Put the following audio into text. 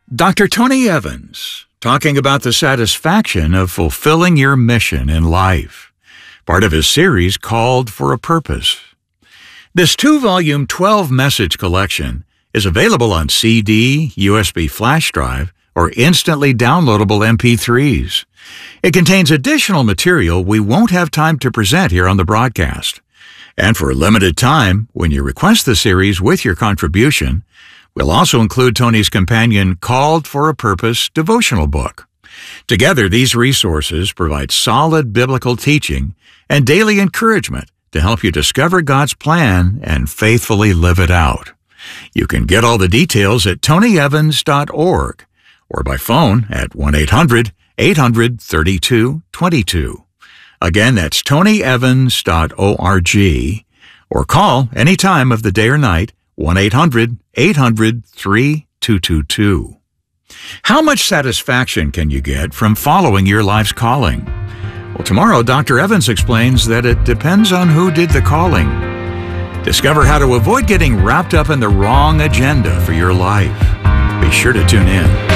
Dr. Tony Evans, talking about the satisfaction of fulfilling your mission in life, part of his series Called for a Purpose. This 2-volume, 12-message collection is available on CD, USB flash drive, or instantly downloadable MP3s. It contains additional material we won't have time to present here on the broadcast. And for a limited time, when you request the series with your contribution, we'll also include Tony's companion Called for a Purpose devotional book. Together, these resources provide solid biblical teaching and daily encouragement to help you discover God's plan and faithfully live it out. You can get all the details at tonyevans.org or by phone at 1-800-800-3222. Again, that's tonyevans.org, or call any time of the day or night, 1-800-800-3222. How much satisfaction can you get from following your life's calling? Well, tomorrow, Dr. Evans explains that it depends on who did the calling. Discover how to avoid getting wrapped up in the wrong agenda for your life. Be sure to tune in.